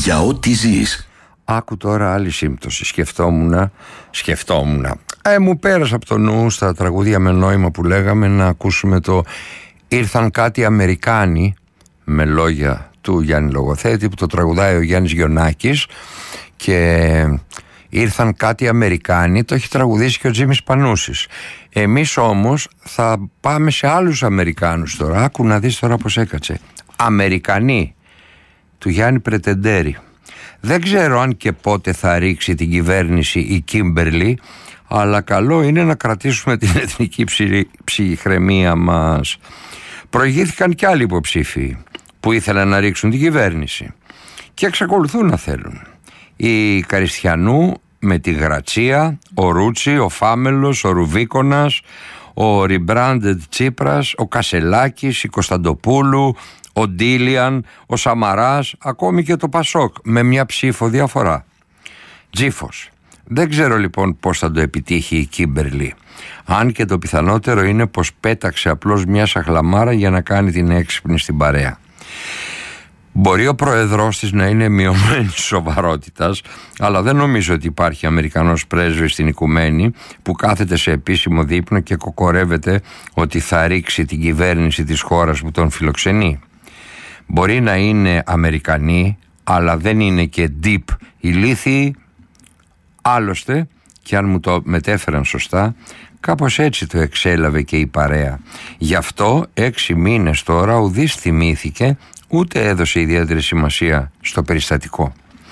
για ό,τι ζεις. Άκου τώρα άλλη σύμπτωση. Σκεφτόμουν. Μου πέρασε από το νου στα τραγούδια με νόημα που λέγαμε να ακούσουμε το «Ήρθαν κάτι Αμερικάνοι» με λόγια του Γιάννη Λογοθέτη, που το τραγουδάει ο Γιάννης Γιοννάκης, και «Ήρθαν κάτι Αμερικάνοι» το έχει τραγουδήσει και ο Τζίμις Πανούσης. Εμείς όμως θα πάμε σε άλλους Αμερικάνους τώρα. Άκου να δεις τώρα πως έκατσε. Αμερικανοί, του Γιάννη Πρετεντέρη. Δεν ξέρω αν και πότε θα ρίξει την κυβέρνηση η Κίμπερλι, αλλά καλό είναι να κρατήσουμε την εθνική ψυχραιμία μας. Προηγήθηκαν κι άλλοι υποψήφοι που ήθελαν να ρίξουν την κυβέρνηση και εξακολουθούν να θέλουν. Η Καριστιανού με τη Γρατσία, ο Ρούτσι, ο Φάμελος, ο Ρουβίκονας, ο Ριμπράντετ Τσίπρας, ο Κασελάκης, η Κωνσταντοπούλου, ο Ντίλιαν, ο Σαμαράς, ακόμη και το Πασόκ με μια ψήφο διαφορά. Τζίφος. Δεν ξέρω λοιπόν πώς θα το επιτύχει η Κίμπερλι, αν και το πιθανότερο είναι πως πέταξε απλώς μια σαχλαμάρα για να κάνει την έξυπνη στην παρέα. Μπορεί ο πρόεδρος της να είναι μειωμένης σοβαρότητας, αλλά δεν νομίζω ότι υπάρχει Αμερικανός πρέσβης στην Οικουμένη που κάθεται σε επίσημο δείπνο και κοκορεύεται ότι θα ρίξει την κυβέρνηση της χώρας που τον φιλοξενεί. Μπορεί να είναι Αμερικανοί, αλλά δεν είναι και deep ηλίθιοι. Άλλωστε, και αν μου το μετέφεραν σωστά, κάπως έτσι το εξέλαβε και η παρέα. Γι' αυτό 6 μήνες τώρα ουδής θυμήθηκε, ούτε έδωσε ιδιαίτερη σημασία στο περιστατικό.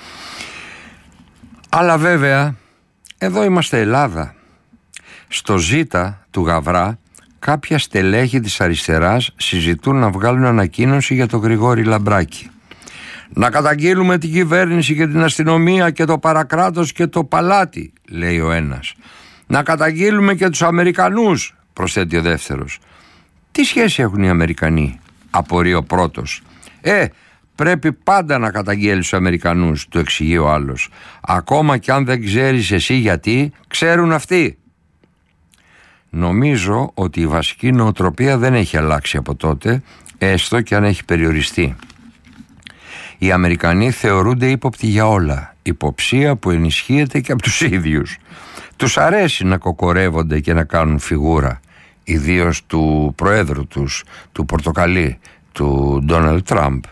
Αλλά βέβαια, εδώ είμαστε Ελλάδα. Στο Ζήτα του Γαβρά, κάποια στελέχη της αριστεράς συζητούν να βγάλουν ανακοίνωση για τον Γρηγόρη Λαμπράκη. «Να καταγγείλουμε την κυβέρνηση και την αστυνομία και το παρακράτος και το παλάτι», λέει ο ένας. «Να καταγγείλουμε και τους Αμερικανούς», προσθέτει ο δεύτερος. «Τι σχέση έχουν οι Αμερικανοί?» απορεί ο πρώτος. Πρέπει πάντα να καταγγέλεις τους Αμερικανούς», του εξηγεί ο άλλος. «Ακόμα κι αν δεν ξέρεις εσύ γιατί, ξέρουν αυτοί». Νομίζω ότι η βασική νοοτροπία δεν έχει αλλάξει από τότε, έστω και αν έχει περιοριστεί. Οι Αμερικανοί θεωρούνται ύποπτοι για όλα, υποψία που ενισχύεται και από τους ίδιους. Τους αρέσει να κοκορεύονται και να κάνουν φιγούρα, ιδίως του προέδρου τους, του Πορτοκαλί, του Ντόναλντ Τραμπ.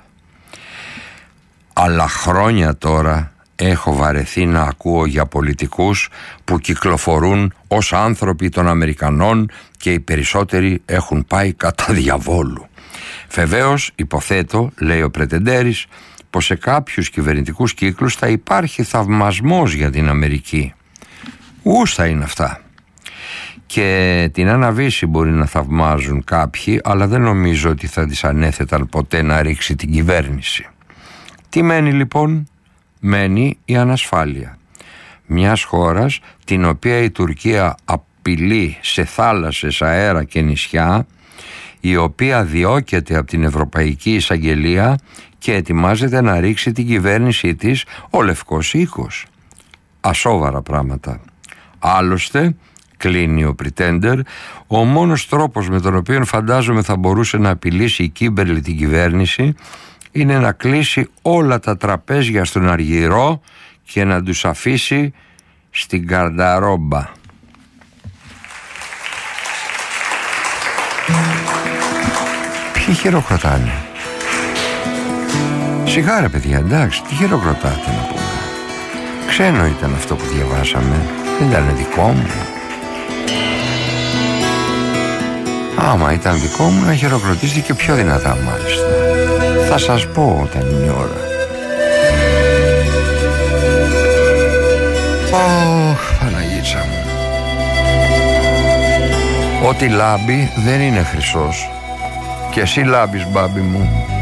Αλλά χρόνια τώρα έχω βαρεθεί να ακούω για πολιτικούς που κυκλοφορούν ως άνθρωποι των Αμερικανών και οι περισσότεροι έχουν πάει κατά διαβόλου. Βεβαίως υποθέτω, λέει ο Πρετεντέρης, πως σε κάποιους κυβερνητικούς κύκλους θα υπάρχει θαυμασμός για την Αμερική. Γούστα είναι αυτά. Και την Άννα Βύση μπορεί να θαυμάζουν κάποιοι, αλλά δεν νομίζω ότι θα τις ανέθεταν ποτέ να ρίξει την κυβέρνηση. Τι μένει λοιπόν? Μένει η ανασφάλεια μιας χώρας την οποία η Τουρκία απειλεί σε θάλασσες, αέρα και νησιά, η οποία διώκεται από την Ευρωπαϊκή Εισαγγελία και ετοιμάζεται να ρίξει την κυβέρνησή της ο Λευκός Οίκος. Ασόβαρα πράγματα. Άλλωστε, κλείνει ο Πριτέντερ, ο μόνος τρόπος με τον οποίο φαντάζομαι θα μπορούσε να απειλήσει η Κίμπερλι την κυβέρνηση είναι να κλείσει όλα τα τραπέζια στον Αργυρό και να τους αφήσει στην καρνταρόμπα. Ποιοι χειροκροτάνε? Σιγά ρε παιδιά, εντάξει, τι χειροκροτάτε να πούμε? Ξένο ήταν αυτό που διαβάσαμε, δεν ήταν δικό μου. Άμα ήταν δικό μου να χειροκροτήσετε και πιο δυνατά μάλιστα. Θα σας πω όταν είναι η ώρα. Παναγίτσα μου. Ό,τι λάμπει δεν είναι χρυσός. Και εσύ λάμπεις, μπάμπι μου.